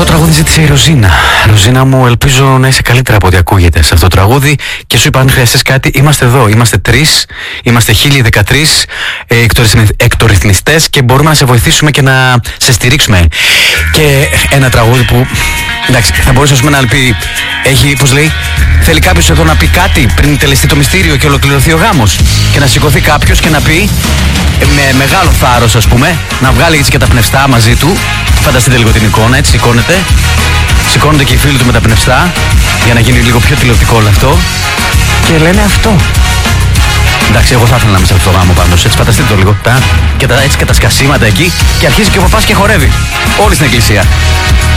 Αυτό το τραγούδι ζήτησε η Ροζίνα. Ροζίνα μου, ελπίζω να είσαι καλύτερα από ό,τι ακούγεται σε αυτό το τραγούδι. Και σου είπα, αν χρειαστείς κάτι, είμαστε εδώ. Είμαστε 3, είμαστε 1013 εκτορυθμιστές και μπορούμε να σε βοηθήσουμε και να σε στηρίξουμε. Και ένα τραγούδι που, εντάξει, θα μπορούσε να πει, έχει, πώς λέει, θέλει κάποιος εδώ να πει κάτι πριν τελεστεί το μυστήριο και ολοκληρωθεί ο γάμος. Και να σηκωθεί κάποιος και να πει, με μεγάλο θάρρος, ας πούμε, να βγάλει έτσι και τα πνευστά μαζί του. Φανταστείτε λίγο την εικόνα, έτσι σηκώνεται. Σηκώνονται και οι φίλοι του με τα πνευστά για να γίνει λίγο πιο τηλεοπτικό όλο αυτό. Και λένε αυτό. Εντάξει, εγώ θα ήθελα να είμαι σε αυτό το γάμο πάντως. Έτσι, φανταστείτε το λίγο. Έτσι και τα σκασίματα εκεί. Και αρχίζει και ο παπάς και χορεύει. Όλοι στην εκκλησία.